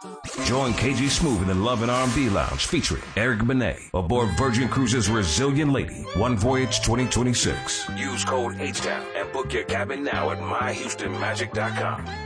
Join KG Smooth in the Love and R&B Lounge featuring Eric Benet aboard Virgin Cruises Resilient Lady, One Voyage 2026. Use code HTOWN and book your cabin now at myhoustonmagic.com.